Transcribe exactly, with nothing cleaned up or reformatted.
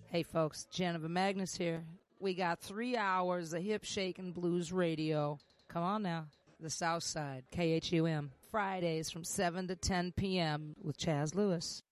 Hey folks, Jennifer Magnus here. We got three hours of hip shaking blues radio. Come on now. The South Side, K H U M. Fridays from seven to ten p.m. with Chaz Lewis.